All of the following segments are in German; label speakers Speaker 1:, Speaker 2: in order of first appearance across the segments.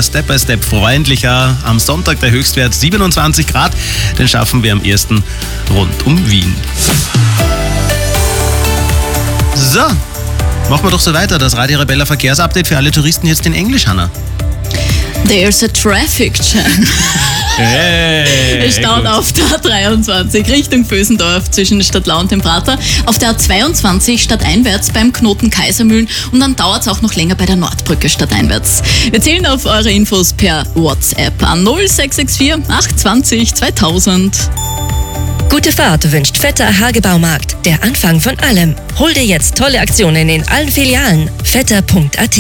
Speaker 1: Step by Step freundlicher. Am Sonntag der Höchstwert 27 Grad. Den schaffen wir am 1. rund um Wien. So, machen wir doch so weiter. Das Radio Arabella Verkehrsupdate für alle Touristen jetzt in Englisch, Hanna.
Speaker 2: There's a traffic jam.
Speaker 1: Hey,
Speaker 2: Es staut auf der A23 Richtung Vösendorf zwischen Stadtlau und dem Prater, auf der A22 stadteinwärts beim Knoten Kaisermühlen und dann dauert es auch noch länger bei der Nordbrücke stadteinwärts. Wir zählen auf eure Infos per WhatsApp an 0664 820 2000.
Speaker 3: Gute Fahrt wünscht Vetter Hagebaumarkt. Der Anfang von allem. Hol dir jetzt tolle Aktionen in allen Filialen. vetter.at.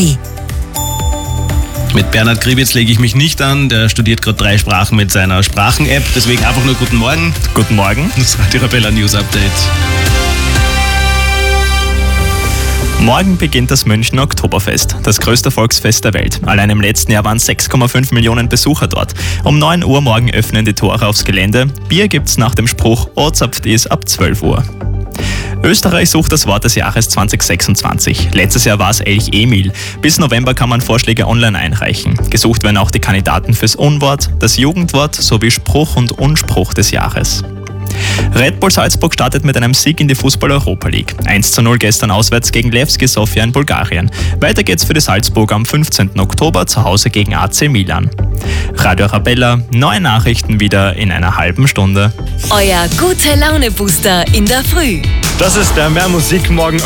Speaker 1: Mit Bernhard Kriebitz lege ich mich nicht an. Der studiert gerade 3 Sprachen mit seiner Sprachen-App. Deswegen einfach nur guten Morgen.
Speaker 4: Guten Morgen.
Speaker 1: Das Radio Arabella News Update.
Speaker 4: Morgen beginnt das Münchner Oktoberfest, das größte Volksfest der Welt. Allein im letzten Jahr waren 6,5 Millionen Besucher dort. Um 9 Uhr morgen öffnen die Tore aufs Gelände. Bier gibt's nach dem Spruch Ozapft is ab 12 Uhr. Österreich sucht das Wort des Jahres 2026. Letztes Jahr war es Elch Emil. Bis November kann man Vorschläge online einreichen. Gesucht werden auch die Kandidaten fürs Unwort, das Jugendwort sowie Spruch und Unspruch des Jahres. Red Bull Salzburg startet mit einem Sieg in die Fußball-Europa League. 1:0 gestern auswärts gegen Levski Sofia in Bulgarien. Weiter geht's für die Salzburger am 15. Oktober zu Hause gegen AC Milan. Radio Arabella, neue Nachrichten wieder in einer halben Stunde.
Speaker 3: Euer Gute-Laune-Booster in der Früh.
Speaker 5: Das ist der Mehr Musik morgen